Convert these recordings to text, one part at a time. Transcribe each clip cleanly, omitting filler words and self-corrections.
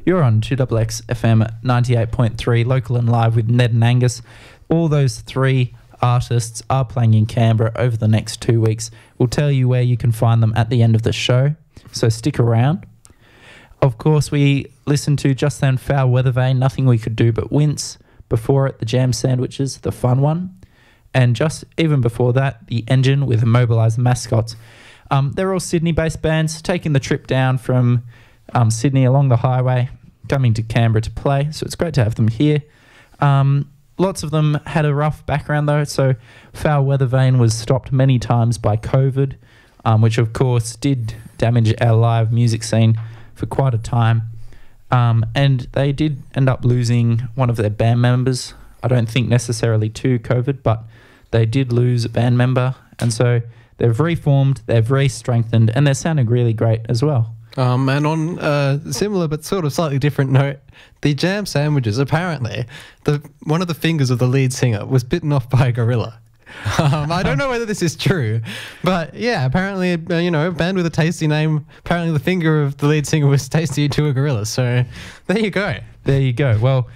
You're on 2XX FM 98.3, local and live with Ned and Angus. All those three artists are playing in Canberra over the next 2 weeks. We'll tell you where you can find them at the end of the show, so stick around. Of course, we listened to just then Foul Weather Vane, Nothing We Could Do But Wince. Before it, the Jam Sandwiches, the fun one. And just even before that, the Engine with Immobilised Mascots. They're all Sydney-based bands taking the trip down from Sydney along the highway, coming to Canberra to play. So it's great to have them here. Lots of them had a rough background though. So Foul Weather Vane was stopped many times by COVID, which of course did damage our live music scene for quite a time. And they did end up losing one of their band members. I don't think necessarily to COVID, but they did lose a band member. And so they've reformed, they've re-strengthened, and they're sounding really great as well. And on a similar but sort of slightly different note, the Jam Sandwiches, apparently, one of the fingers of the lead singer was bitten off by a gorilla. I don't know whether this is true, but yeah, apparently, a band with a tasty name, apparently the finger of the lead singer was tasty to a gorilla. So there you go. There you go. Well,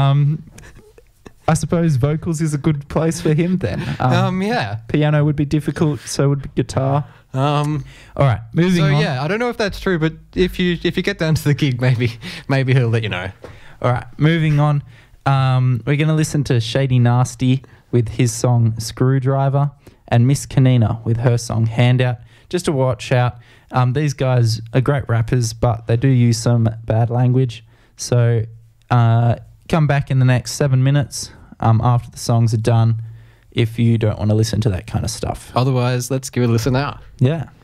I suppose vocals is a good place for him then. Yeah. Piano would be difficult, so would be guitar. All right, moving on. So yeah, I don't know if that's true, but if you get down to the gig, maybe he'll let you know. All right, moving on. We're going to listen to Shady Nasty with his song Screwdriver and Miss Kanina with her song Handout. Just to watch out. These guys are great rappers, but they do use some bad language. So come back in the next 7 minutes after the songs are done if you don't want to listen to that kind of stuff. Otherwise, let's give it a listen now. Yeah.